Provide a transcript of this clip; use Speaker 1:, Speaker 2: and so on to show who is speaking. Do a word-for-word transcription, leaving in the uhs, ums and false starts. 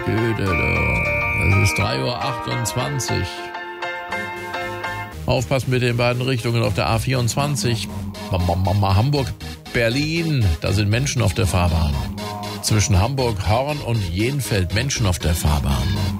Speaker 1: Güte, du. Es ist drei Uhr achtundzwanzig. Aufpassen mit den beiden Richtungen auf der A vierundzwanzig. Hamburg, Berlin, da sind Menschen auf der Fahrbahn. Zwischen Hamburg, Horn und Jenfeld Menschen auf der Fahrbahn.